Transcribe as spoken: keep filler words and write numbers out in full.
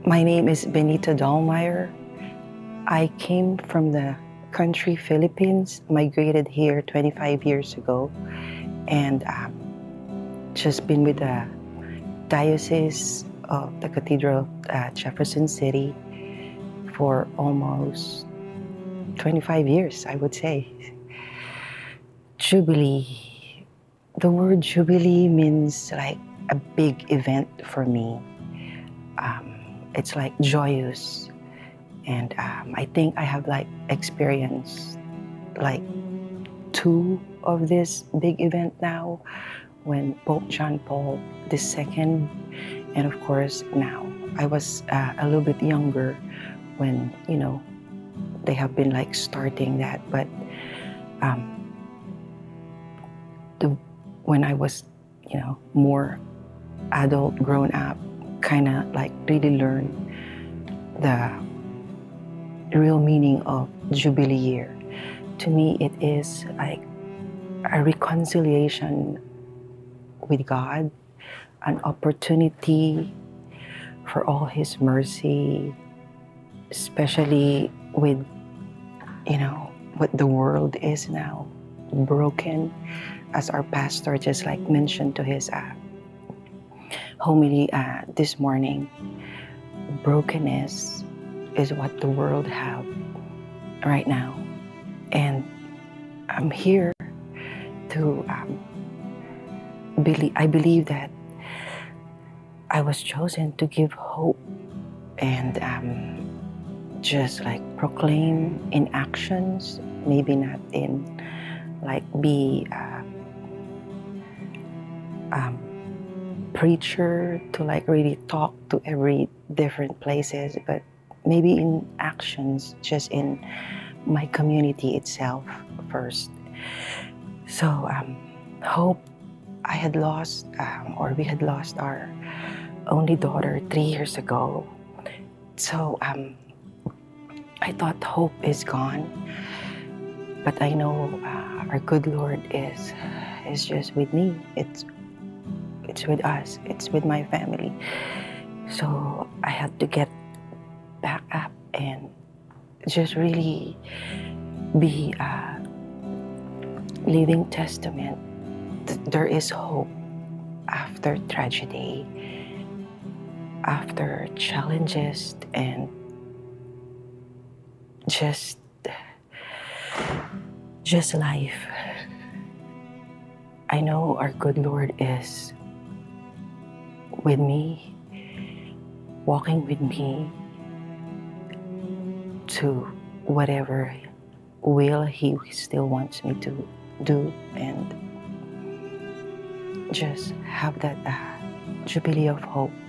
My name is Benita Dahlmeyer. I came from the country Philippines, migrated here twenty-five years ago, and um, just been with the Diocese of the Cathedral of uh, Jefferson City for almost twenty-five years, I would say. Jubilee. The word Jubilee means like a big event for me. Um, it's like joyous. And um, I think I have like experienced like two of this big event now, when Pope John Paul the Second, and of course now. I was uh, a little bit younger when, you know, they have been like starting that, but um, the, when I was, you know, more adult, grown up, kind of like really learned the real meaning of Jubilee year. To me, it is like a reconciliation with God, an opportunity for all His mercy, especially with, you know, what the world is now, broken, as our pastor just like mentioned to his uh, homily uh, this morning. Brokenness is what the world have right now, and I'm here to um, believe. I believe that I was chosen to give hope and um, just like proclaim in actions, maybe not in like be uh, um, preacher to like really talk to every different places, but maybe in actions, just in my community itself first. So um, hope. I had lost, um, or we had lost our only daughter three years ago. So um, I thought hope is gone, but I know uh, our good Lord is is just with me. It's it's with us. It's with my family. So I had to get back up and just really be a living testament that there is hope after tragedy, after challenges, and just just life. I know our good Lord is with me, walking with me to whatever will He still wants me to do, and just have that uh, jubilee of hope